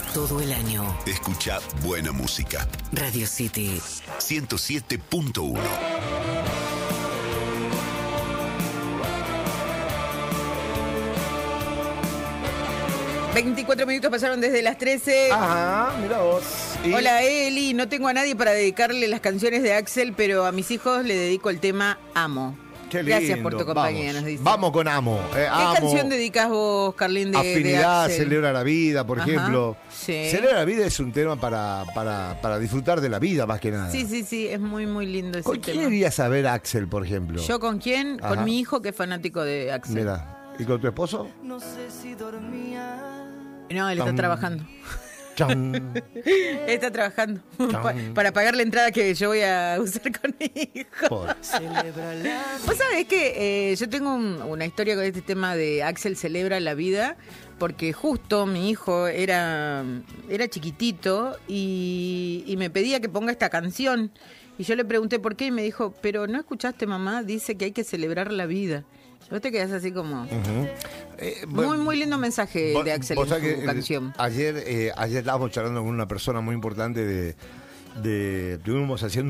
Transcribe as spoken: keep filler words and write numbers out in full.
todo el año. Escucha buena música. Radio City ciento siete punto uno. veinticuatro minutos pasaron desde las trece. Ajá, mira vos. Y... Hola Eli, no tengo a nadie para dedicarle las canciones de Axel, pero a mis hijos le dedico el tema Amo. Qué lindo. Gracias por tu compañía, Vamos, nos dice. Vamos con Amo. Eh, ¿Qué amo. canción dedicas vos, Carlín, de, Afinidad, de Axel? Celebra la vida, por Ajá, ejemplo. sí. Celebra la vida es un tema para, para, para disfrutar de la vida más que nada. Sí, sí, sí, es muy, muy lindo ese ¿Con quién tema. irías a ver a Axel, por ejemplo? ¿Yo con quién? Ajá. Con mi hijo, que es fanático de Axel. Mira. ¿Y con tu esposo? No sé si dormía. No, él está Tan. trabajando. Chan. Él está trabajando pa- para pagar la entrada que yo voy a usar con mi hijo. Por- Celebra la Vos sabés que eh, yo tengo un- una historia con este tema de Axel celebra la vida, porque justo mi hijo era, era chiquitito y, y me pedía que ponga esta canción. Y yo le pregunté por qué y me dijo, pero ¿no escuchaste, mamá? Dice que hay que celebrar la vida. Vos te quedás así como... Ujú. Eh, Muy, bueno, muy lindo mensaje vos- de Axel vos en sabés su que, eh, canción. Ayer, eh, ayer estábamos charlando con una persona muy importante de, de estuvimos haciendo